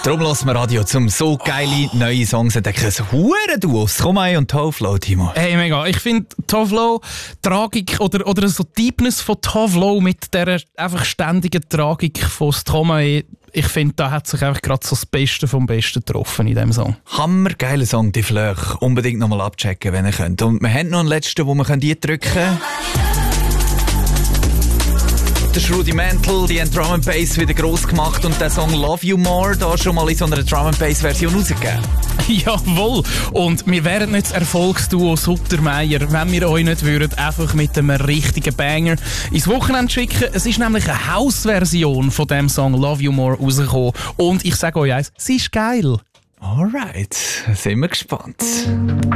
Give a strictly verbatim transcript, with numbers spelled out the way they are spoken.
Darum lassen wir Radio zum so geile neue Songs entdecken. Ein Huren-Duo, Stromae und Tovlo, Timo. Hey, mega. Ich finde Tovlo, Tragik oder, oder so Deepness von Tovlo mit der einfach ständigen Tragik von Stromae, ich finde, da hat sich einfach gerade so das Beste vom Besten getroffen in diesem Song. Hammergeiler Song, die Fleur. Unbedingt nochmal abchecken, wenn ihr könnt. Und wir haben noch einen letzten, wo wir drücken können. Der Rudimental, die haben Drum and Bass wieder gross gemacht und den Song Love You More da schon mal in so einer Drum and Bass Version rausgegeben. Jawohl! Und wir wären nicht das Erfolgsduo Suttermeier, wenn wir euch nicht würden, einfach mit einem richtigen Banger ins Wochenende schicken. Es ist nämlich eine House-Version von dem Song Love You More rausgekommen. Und ich sage euch eins, sie ist geil. Alright, sind wir gespannt.